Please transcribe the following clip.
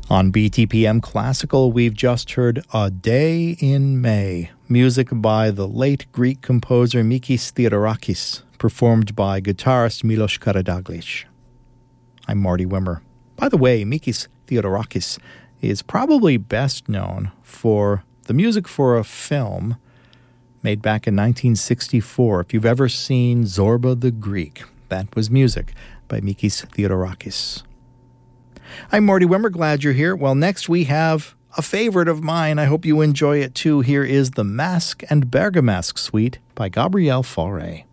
On BTPM Classical, we've just heard A Day in May, music by the late Greek composer Mikis Theodorakis, performed by guitarist Milos Karadaglic. I'm Marty Wimmer. By the way, Mikis Theodorakis is probably best known for the music for a film made back in 1964. If you've ever seen Zorba the Greek, that was music by Mikis Theodorakis. I'm Marty Wimmer, glad you're here. Well, next we have a favorite of mine. I hope you enjoy it too. Here is the Masque and Bergamasque Suite by Gabriel Fauré.